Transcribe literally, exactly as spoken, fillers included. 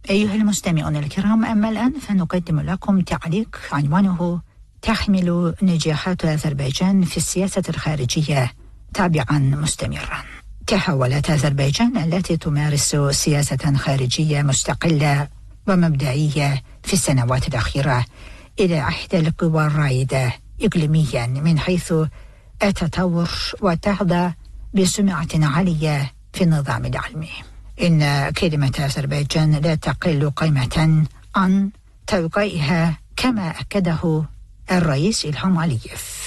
أيها المستمعون الكرام، أما الآن فنقدم لكم تعليق عنوانه: تحمل نجاحات أذربيجان في السياسة الخارجية تابعا مستمرا. تحولت أذربيجان التي تمارس سياسة خارجية مستقلة ومبدئية في السنوات الأخيرة إلى إحدى القوى الرائدة إقليميا من حيث التطور، وتحظى بسمعة عالية في النظام العالمي. إن كلمة أذربيجان لا تقل قيمة عن توقيعها كما أكده الرئيس إلهام علييف.